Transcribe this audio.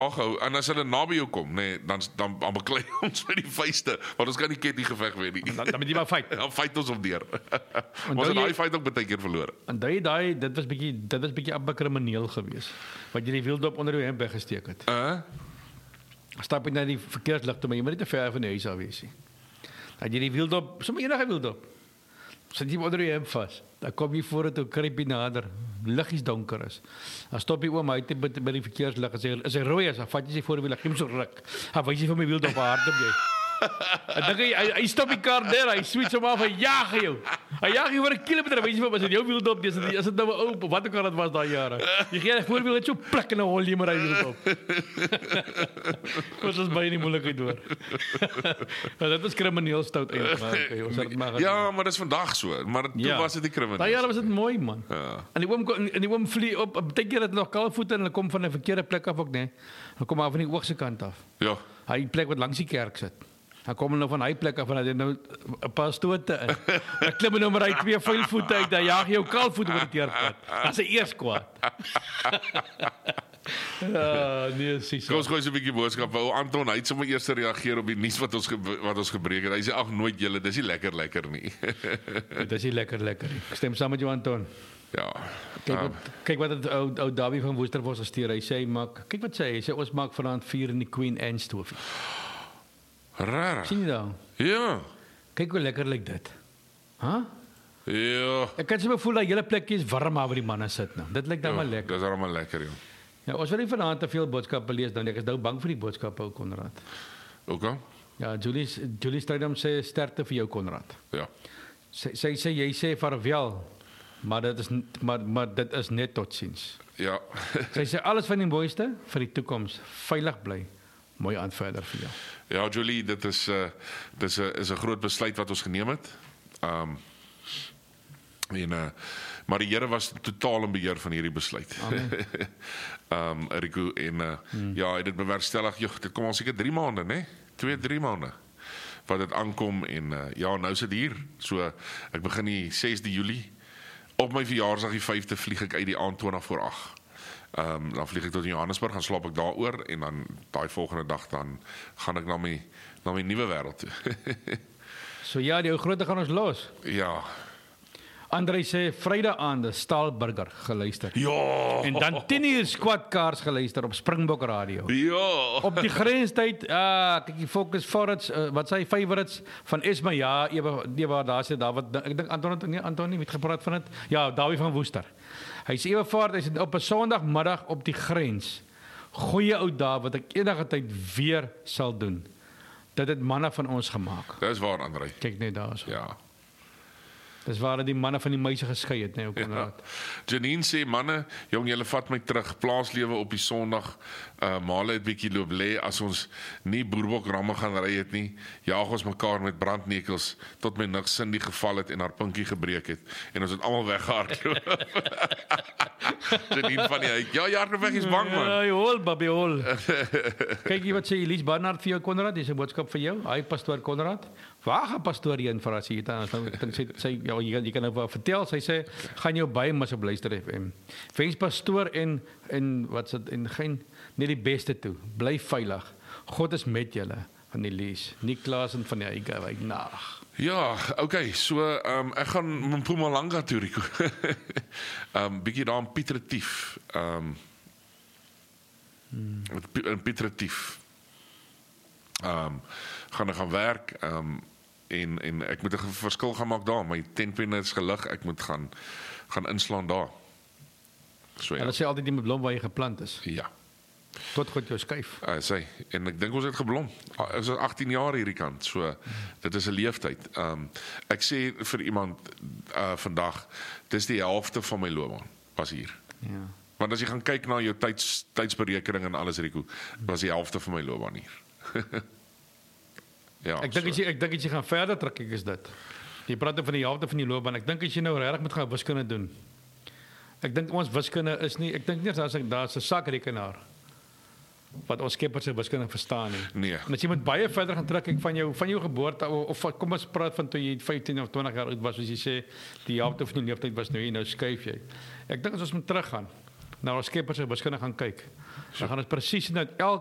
Ag, en as hulle naby jou kom, nee, dan beklei ons met die vuiste, want ons kan nie kettinggeveg wen nie. Dan moet jy maar fight. Dan fight ons op deur. Ons het daai fight ook baie keer verloor. En dit was bietjie amper krimineel geweest. Wat jy die wieldop onder jou hemp weggesteek het. Stap jy na die verkeersligte, maar jy moet nie te ver van die huis af wees nie. Dat jy die wieldop, sommer enige wieldop, sit jy onder jou hemp vas. Dan kom jy voor toe kruip jy nader. Liggies donker is. Dan stop jy oom uit by die verkeerslig en sê is hy rooi as dan vat jy sy voorwiel, gee hom so ruk. Dan wys jy vir my wieldop hardop jy. En dan hy stop die kar daar, hy switch hom af, hy jaag jou. Hy jaag jou oor 'n kilometer, weet jy wat, as dit jou wieldop is dit nou 'n ou, wat ook al dit was daai jare. Jy gee die voorwiel net so pluk en dan hol jy maar hy wieldop. Wat is baie nie moeilikheid hoor. Dit is krimineel stout eintlik, ons het maar. Ja, maar dis vandag so, maar toe was dit die krimineel. Daai jare was dit mooi man. Ja. En die oom vlieg op, baie keer het nog kaalvoete en hulle kom van 'n verkeerde plek af ook, nee. Hulle kom af van die oogse kant af. Ja. Hy plek wat langs die kerk sit. Dan kom hulle nou van hy plek af en hy het nou 'n paar stote in. Dan klim hy nou maar hy 2 vuilvoete uit, dan jaag jy jou kaalvoet oor die teerpad. Dan sy eers kwaad. Nee, sis. Kom ons gooi so 'n bietjie boodskap. Ou Anton, hy het sommer eers reageer op die nuus wat ons gebreek het. Hy sê ag nooit julle, dis nie lekker nie. Dis nie lekker nie. Ek stem saam met jou Anton. Ja. Kyk wat het ou Davie van Woester gestuur. Hy sê maak, kyk wat sê hy sê ons maak vanaand 4 in die Queen Anne stofie. Raar. Sien jy dan? Ja. Kyk hoe lekker lyk dit. Huh? Ja. Ek kan se voel dat hele plekkie is warm waar die manne sit nou. Dit lyk dan maar lekker. Dis almal lekker, joh. Ja, ons wil nie vanaand te veel boodskappe lees dan. Ek is nou bang vir die boodskappe ou Konrad. Okay. Ja, Julie Strydom sê sterkte vir jou Konrad. Ja. Sy sê jy sê vaarwel, maar dit is net totsiens. Ja. Sy sê alles van die mooiste vir die toekoms. Veilig bly. Mooi aan verder vir jou. Ja, Julie, dit is 'n groot besluit wat ons geneem het. Maar die Here was totaal in beheer van hierdie besluit. Rico en ja, hy het dit bewerkstellig. Dit kom al seker 3 maande, né? 2-3 maande wat dit aankom en ja, nou is dit hier. So ek begin die 6de Julie. Op my verjaarsdag die 5de vlieg ek uit die aand 20 voor 8. Dan vlieg ek tot in Johannesburg, dan slaap ek daaroor en dan daai volgende dag dan gaan ek na my nuwe wêreld toe. So ja, die ou grootte gaan ons los. Ja. Andrei sê Vrydag aande Staalburger geluister. Ja. En dan 10:00 squadcars geluister op Springbok Radio. Ja. Op die grenstyd, kyk die Focus Forwards, wat sy favorites van Esma, ja, ewe waar daar sê David, ek dink Antonie het gepraat van dit. Ja, Davie van Woester. Hy sê ewe vaart, hy sê op 'n Sondagmiddag op die grens. Goeie ou dae wat ek enige tyd weer sal doen. Dit het manne van ons gemaak. Dis waar, Andrei. Kyk net daar so. Ja. Dis waar die manne van die meise geskei het, nee, ook Konrad. Ja. Janine sê manne, jong, julle vat my terug plaaslewe op die Sondag. Male het bietjie loop lê as ons nie boerbokramme gaan ry het nie. Jaag ons mekaar met brandnekels tot my nig Cindy geval het en haar pinkie gebreek het en ons het almal weggehardloop. Janine van die huis. Ja, Jarneweg is bang man. Ja, hol baby hol. Kyk jy wat sê Elise Barnard vir jou Konrad, dis 'n boodskap vir jou. Hy pastoor Konrad. Waar gaan pastoor heen vir as jy dan sê ja, jy kan nou vertel, sy sê gaan jou by mas op Luister FM. Wens pastoor en wat's dit en geen net die beste toe. Bly veilig. God is met julle van Elise. Niklaas en van die Eiga nag. Ja, okay, so ek gaan Mpumalanga toe Rico. Bietjie daar in Piet Retief. In Piet Retief. Gaan ek gaan werk en ek moet 'n verskil gaan maak daar. My tentpenne is gelig, ek moet gaan inslaan daar. So ja. Hulle sê altyd jy moet blom waar jy geplant is. Ja. Tot God jou skuif. Sê en ek dink ons het geblom. Ek is 18 jaar hierdie kant. So dit is 'n leeftyd. Ek sê vir iemand vandag, dis die helfte van my loopbaan was hier. Ja. Want as jy gaan kyk na jou tydsberekening en alles Rico, was die helfte van my loopbaan hier. Ja. Ek dink as jy gaan verder trek ek is dit. Jy praat van die helfte van die loopbaan. Ek dink as jy nou regtig moet gaan wiskunde doen. Ek dink ons wiskunde is nie, ek dink nie daar's 'n sakrekenaar wat ons Skepper se wiskunde verstaan nie. Nee. En as jy moet baie verder gaan trek ek van jou geboorte of kom ons praat van toe jy 15 of 20 jaar oud was, soos jy sê, die helfte van jou leeftyd was nou skuif jy. Ek dink as ons moet teruggaan na ons Skepper se wiskunde gaan kyk. Dan gaan ons presies sien dat